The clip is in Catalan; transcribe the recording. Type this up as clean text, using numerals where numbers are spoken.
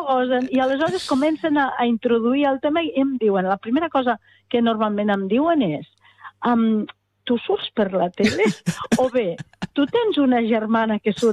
no gosen, i aleshores comencen a introduir el tema i em diuen, la primera cosa que normalment em diuen és tu surts per la tele? O bé, tu tens una germana que surt